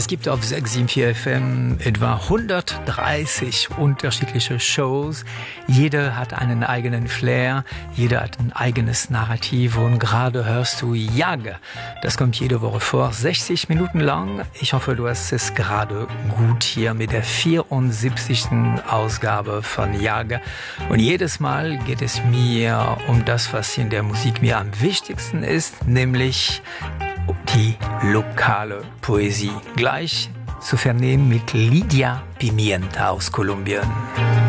Es gibt auf 674 FM etwa 130 unterschiedliche Shows. Jede hat einen eigenen Flair, jeder hat ein eigenes Narrativ und gerade hörst du Jagge. Das kommt jede Woche vor, 60 Minuten lang. Ich hoffe, du hast es gerade gut hier mit der 74. Ausgabe von Jagge. Und jedes Mal geht es mir um das, was in der Musik mir am wichtigsten ist, nämlich die lokale Poesie. Gleich zu vernehmen mit Lidia Pimienta aus Kolumbien.